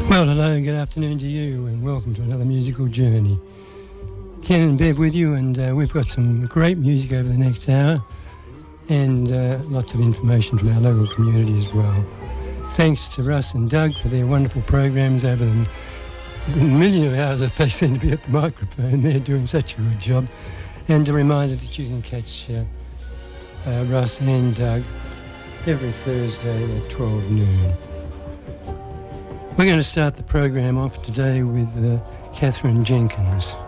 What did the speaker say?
Well, hello and good afternoon to you, and welcome to another musical journey. Ken and Bev with you, and we've got some great music over the next hour, and lots of information from our local community as well. Thanks to Russ and Doug for their wonderful programs over the million of hours that they seem to be at the microphone. They're doing such a good job. And a reminder that you can catch Russ and Doug every Thursday at 12 noon. We're going to start the program off today with Catherine Jenkins.